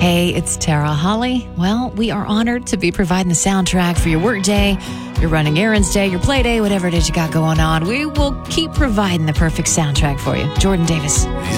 Hey, it's Tara Holly. Well, we are honored to be providing the soundtrack for your work day, your running errands day, your play day, whatever it is you got going on. We will keep providing the perfect soundtrack for you. Jordan Davis.